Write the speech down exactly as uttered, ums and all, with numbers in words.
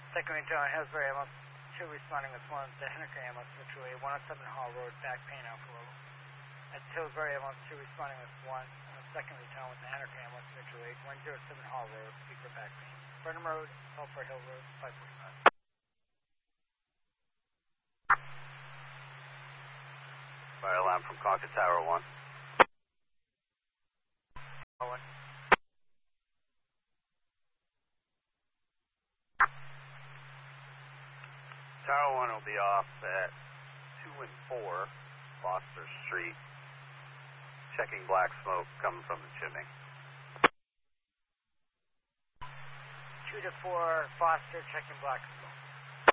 Second range on Hillsbury ambulance two responding with one to Henniker ambulance mutual aid, one oh seven Hall Road, back pain alpha level. At Hillsbury ambulance two responding with one, uh, second return with the Henniker ambulance mutual aid, one oh seven Hall Road, speak for back pain. Burnham Road, Telfair Hill Road, five forty-five. Fire alarm from Concord Tower one. one. Tower one will be off at two and four Foster Street. Checking black smoke coming from the chimney. two to four Foster, checking black smoke.